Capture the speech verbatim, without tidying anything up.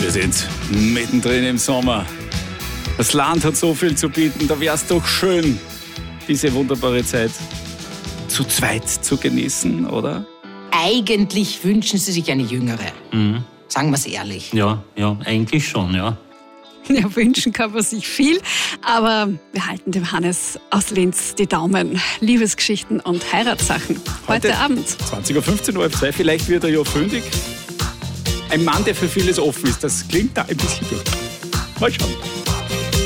Wir sind mittendrin im Sommer. Das Land hat so viel zu bieten. Da wäre es doch schön, diese wunderbare Zeit zu zweit zu genießen, oder? Eigentlich wünschen Sie sich eine jüngere. Mhm. Sagen wir es ehrlich. Ja, ja, eigentlich schon, ja. Ja, wünschen kann man sich viel, aber wir halten dem Hannes aus Linz die Daumen. Liebesgeschichten und Heiratssachen. Heute, Heute Abend. zwanzig Uhr fünfzehn, O R F zwei, vielleicht wird er ja fündig. Ein Mann, der für vieles offen ist, das klingt da ein bisschen gut. Mal schauen.